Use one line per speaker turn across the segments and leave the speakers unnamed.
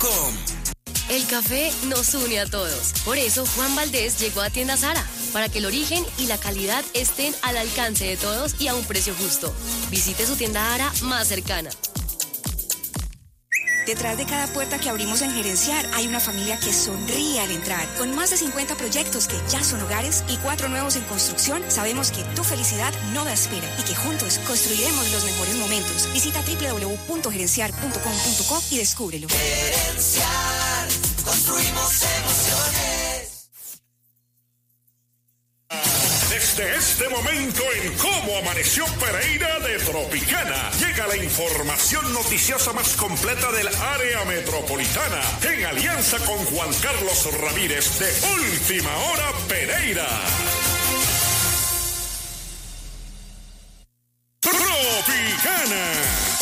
tropicanaPreira.com.
El café nos une a todos. Por eso Juan Valdés llegó a Tienda Zara, para que el origen y la calidad estén al alcance de todos y a un precio justo. Visite su tienda Zara más cercana.
Detrás de cada puerta que abrimos en Gerenciar hay una familia que sonríe al entrar. Con más de 50 proyectos que ya son hogares y 4 nuevos en construcción, sabemos que tu felicidad no da espera y que juntos construiremos los mejores momentos. Visita www.gerenciar.com.co y descúbrelo.
Gerenciar, construimos emociones.
Desde este momento en Cómo Amaneció Pereira de Tropicana, llega la información noticiosa más completa del área metropolitana, en alianza con Juan Carlos Ramírez de Última Hora Pereira. Tropicana.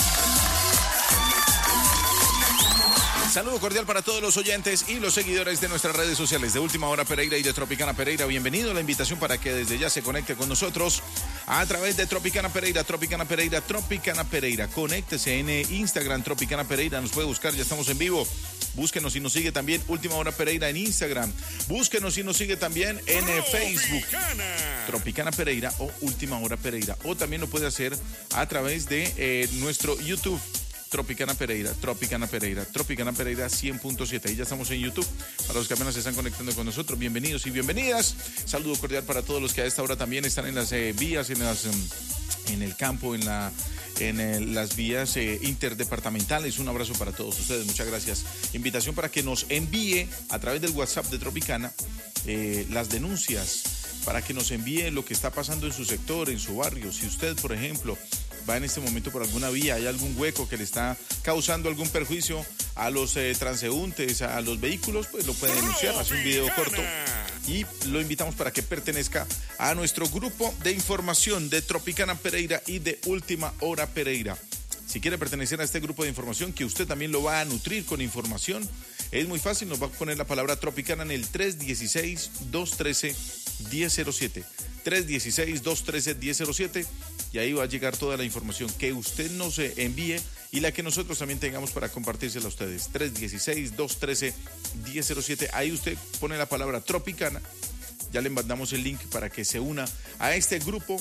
Saludo cordial para todos los oyentes y los seguidores de nuestras redes sociales de Última Hora Pereira y de Tropicana Pereira. Bienvenido, la invitación para que desde ya se conecte con nosotros a través de Tropicana Pereira, Tropicana Pereira, Tropicana Pereira. Conéctese en Instagram, Tropicana Pereira, nos puede buscar, ya estamos en vivo. Búsquenos y nos sigue también Última Hora Pereira en Instagram. Búsquenos y nos sigue también en Facebook, Tropicana Pereira o Última Hora Pereira. O también lo puede hacer a través de nuestro YouTube. Tropicana Pereira, Tropicana Pereira, Tropicana Pereira 100.7. Ahí ya estamos en YouTube. Para los que apenas se están conectando con nosotros, bienvenidos y bienvenidas. Saludo cordial para todos los que a esta hora también están en las vías, en el campo, en las vías interdepartamentales. Un abrazo para todos ustedes, muchas gracias. Invitación para que nos envíe a través del WhatsApp de Tropicana las denuncias, para que nos envíe lo que está pasando en su sector, en su barrio. Si usted, por ejemplo, va en este momento por alguna vía, hay algún hueco que le está causando algún perjuicio a los transeúntes, a los vehículos, pues lo puede denunciar, hace un video corto y lo invitamos para que pertenezca a nuestro grupo de información de Tropicana Pereira y de Última Hora Pereira. Si quiere pertenecer a este grupo de información, que usted también lo va a nutrir con información, es muy fácil, nos va a poner la palabra Tropicana en el 316-213-1007. 316-213-1007 y ahí va a llegar toda la información que usted nos envíe y la que nosotros también tengamos para compartírsela a ustedes. 316-213-1007, ahí usted pone la palabra Tropicana, ya le mandamos el link para que se una a este grupo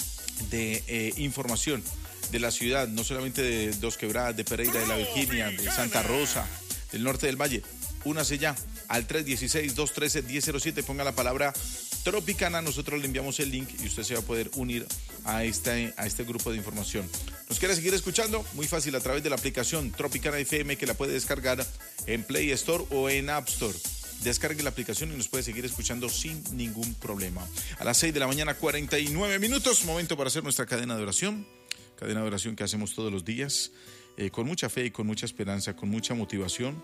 de información de la ciudad, no solamente de Dos Quebradas, de Pereira, de la Virginia, de Santa Rosa, del norte del Valle. Únase ya al 316-213-1007, ponga la palabra Tropicana, nosotros le enviamos el link y usted se va a poder unir a este grupo de información. ¿Nos quiere seguir escuchando? Muy fácil, a través de la aplicación Tropicana FM, que la puede descargar en Play Store o en App Store. Descargue la aplicación y nos puede seguir escuchando sin ningún problema. A las 6 de la mañana, 49 minutos, momento para hacer nuestra cadena de oración. Cadena de oración que hacemos todos los días, con mucha fe y con mucha esperanza, con mucha motivación.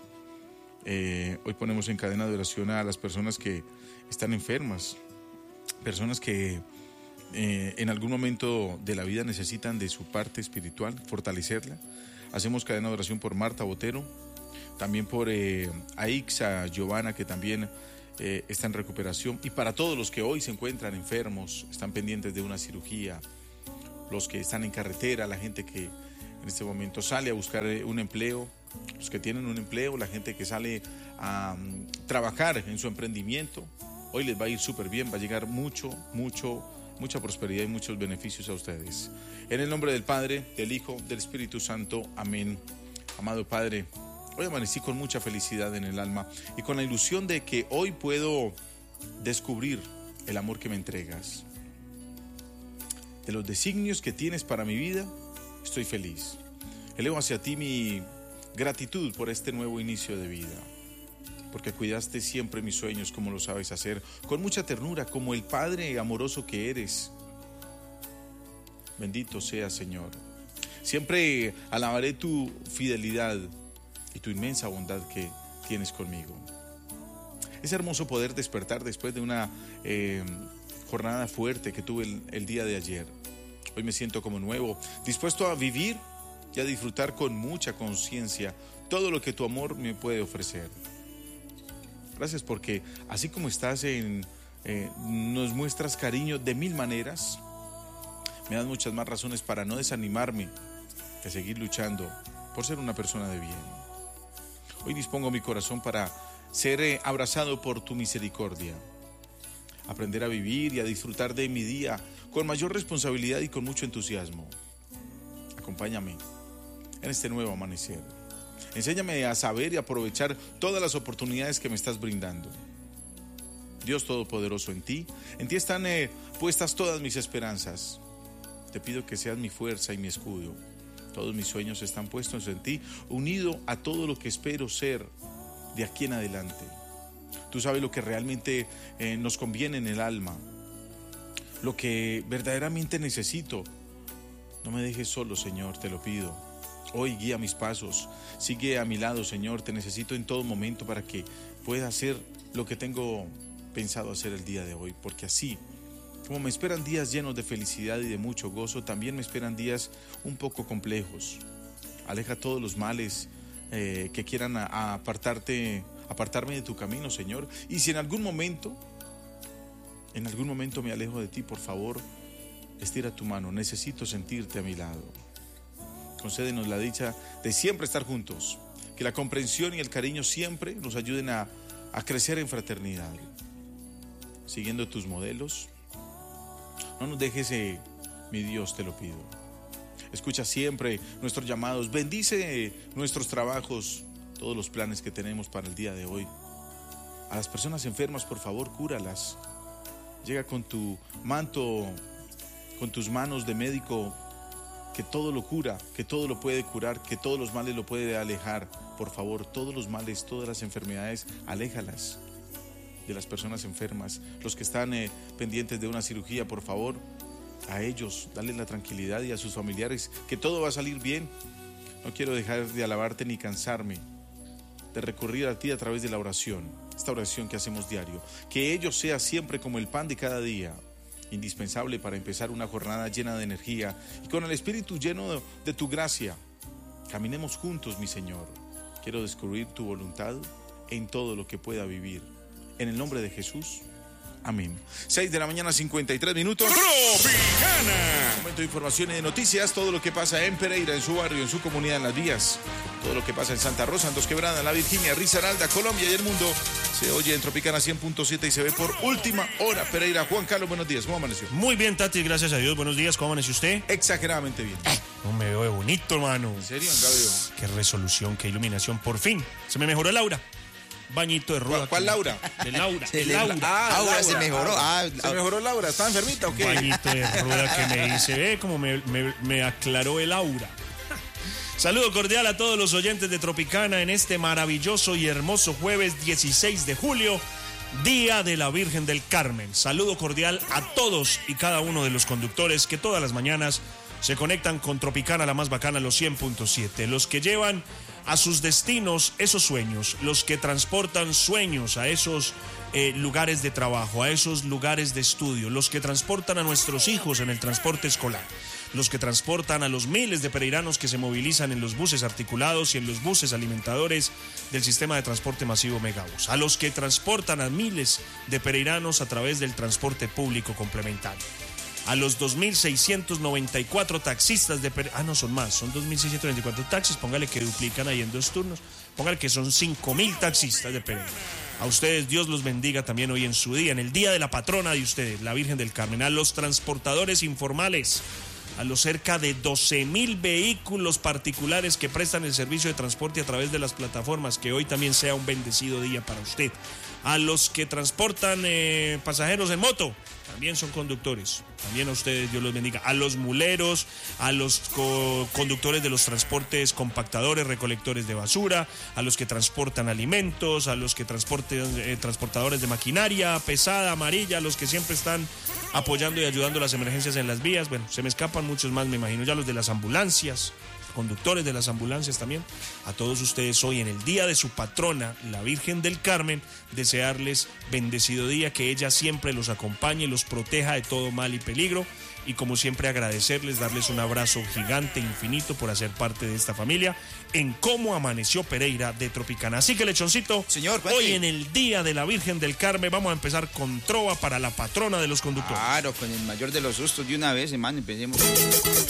Hoy ponemos en cadena de oración a las personas que están enfermas, personas que en algún momento de la vida necesitan de su parte espiritual, fortalecerla. Hacemos cadena de oración por Marta Botero, también por Aixa Giovanna, que también está en recuperación, y para todos los que hoy se encuentran enfermos, están pendientes de una cirugía, los que están en carretera, la gente que en este momento sale a buscar un empleo, los que tienen un empleo, la gente que sale a trabajar en su emprendimiento. Hoy les va a ir súper bien, va a llegar mucha prosperidad y muchos beneficios a ustedes. En el nombre del Padre, del Hijo, del Espíritu Santo. Amén. Amado Padre, hoy amanecí con mucha felicidad en el alma y con la ilusión de que hoy puedo descubrir el amor que me entregas. De los designios que tienes para mi vida, estoy feliz. Elevo hacia ti mi gratitud por este nuevo inicio de vida, porque cuidaste siempre mis sueños como lo sabes hacer, con mucha ternura, como el Padre amoroso que eres. Bendito seas, Señor. Siempre alabaré tu fidelidad y tu inmensa bondad que tienes conmigo. Es hermoso poder despertar después de una jornada fuerte que tuve el día de ayer. Hoy me siento como nuevo, dispuesto a vivir y a disfrutar con mucha conciencia todo lo que tu amor me puede ofrecer. Gracias porque así como estás nos muestras cariño de mil maneras, me das muchas más razones para no desanimarme, que seguir luchando por ser una persona de bien. Hoy dispongo mi corazón para ser abrazado por tu misericordia. Aprender a vivir y a disfrutar de mi día con mayor responsabilidad y con mucho entusiasmo. Acompáñame en este nuevo amanecer. Enséñame a saber y aprovechar todas las oportunidades que me estás brindando. Dios Todopoderoso, en ti están puestas todas mis esperanzas. Te pido que seas mi fuerza y mi escudo. Todos mis sueños están puestos en ti, unido a todo lo que espero ser de aquí en adelante. Tú sabes lo que realmente nos conviene en el alma, lo que verdaderamente necesito. No me dejes solo, Señor, te lo pido. Hoy guía mis pasos, sigue a mi lado, Señor. Te necesito en todo momento para que pueda hacer lo que tengo pensado hacer el día de hoy, porque así como me esperan días llenos de felicidad y de mucho gozo, también me esperan días un poco complejos. Aleja todos los males que quieran apartarme de tu camino, Señor. Y si en algún momento me alejo de ti, por favor, estira tu mano. Necesito sentirte a mi lado. Concédenos la dicha de siempre estar juntos. Que la comprensión y el cariño siempre nos ayuden a crecer en fraternidad. Siguiendo tus modelos, no nos dejes, mi Dios, te lo pido. Escucha siempre nuestros llamados, bendice nuestros trabajos, todos los planes que tenemos para el día de hoy. A las personas enfermas, por favor, cúralas. Llega con tu manto, con tus manos de médico, que todo lo cura, que todo lo puede curar, que todos los males lo puede alejar. Por favor, todos los males, todas las enfermedades, aléjalas de las personas enfermas. Los que están pendientes de una cirugía, por favor, a ellos, dale la tranquilidad, y a sus familiares, que todo va a salir bien. No quiero dejar de alabarte ni cansarme de recurrir a ti a través de la oración, esta oración que hacemos diario. Que ello sea siempre como el pan de cada día, indispensable para empezar una jornada llena de energía y con el espíritu lleno de tu gracia. Caminemos juntos, mi Señor. Quiero descubrir tu voluntad en todo lo que pueda vivir. En el nombre de Jesús. Amén. 6 de la mañana, 53 minutos.
Tropicana.
Momento de información y de noticias. Todo lo que pasa en Pereira, en su barrio, en su comunidad, en las vías. Todo lo que pasa en Santa Rosa, en Dos Quebradas, en La Virginia, Risaralda, Colombia y el mundo. Se oye en Tropicana 100.7 y se ve por última hora. Pereira. Juan Carlos, buenos días. ¿Cómo amaneció?
Muy bien, Tati, gracias a Dios. Buenos días. ¿Cómo amaneció usted?
Exageradamente bien.
No me veo bonito, hermano.
¿En serio? Venga, veo.
Qué resolución, qué iluminación. Por fin. Se me mejoró el aura. Bañito de ruda.
¿Cuál Laura?
De Laura.
Se
de
le-
Laura.
Ahora
Laura.
se mejoró.
¿Se mejoró Laura? ¿Está enfermita o qué?
Bañito de ruda que me dice. Ve como me aclaró el aura. Saludo cordial a todos los oyentes de Tropicana en este maravilloso y hermoso jueves 16 de julio, Día de la Virgen del Carmen. Saludo cordial a todos y cada uno de los conductores que todas las mañanas se conectan con Tropicana, la más bacana, los 100.7. Los que llevan a sus destinos esos sueños, los que transportan sueños a esos lugares de trabajo, a esos lugares de estudio, los que transportan a nuestros hijos en el transporte escolar, los que transportan a los miles de pereiranos que se movilizan en los buses articulados y en los buses alimentadores del sistema de transporte masivo Megabús, a los que transportan a miles de pereiranos a través del transporte público complementario, a los 2.694 taxistas de Pereira. No son más, son 2.694 taxis, póngale que duplican ahí en 2 turnos, póngale que son 5.000 taxistas de Pereira. A ustedes Dios los bendiga también hoy en su día, en el día de la patrona de ustedes, la Virgen del Carmen. A los transportadores informales, a los cerca de 12.000 vehículos particulares que prestan el servicio de transporte a través de las plataformas, que hoy también sea un bendecido día para usted. A los que transportan pasajeros en moto, también son conductores, también a ustedes Dios los bendiga. A los muleros, a los conductores de los transportes compactadores, recolectores de basura, a los que transportan alimentos, a los que transportadores de maquinaria pesada, amarilla, a los que siempre están apoyando y ayudando las emergencias en las vías. Bueno, se me escapan muchos más, me imagino ya los de las ambulancias, conductores de las ambulancias también. A todos ustedes hoy en el día de su patrona, la Virgen del Carmen, desearles bendecido día, que ella siempre los acompañe y los proteja de todo mal y peligro, y como siempre agradecerles, darles un abrazo gigante, infinito, por hacer parte de esta familia en Cómo Amaneció Pereira de Tropicana. Así que, Lechoncito,
Señor, cuente.
hoy en el día de la Virgen del Carmen vamos a empezar con trova para la patrona de los conductores.
Claro, con el mayor de los sustos de una vez, hermano, empecemos.